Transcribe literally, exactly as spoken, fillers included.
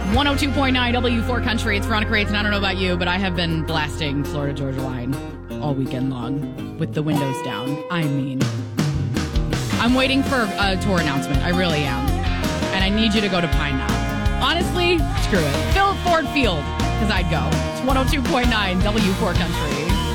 one oh two point nine W four Country. It's Veronica Rates, and I don't know about you, but I have been blasting Florida Georgia Line all weekend long with the windows down. I mean, I'm waiting for a tour announcement. I really am. And I need you to go to Pine Knob. Honestly, screw it. Fill Ford Field, because I'd go. It's one oh two point nine W four Country.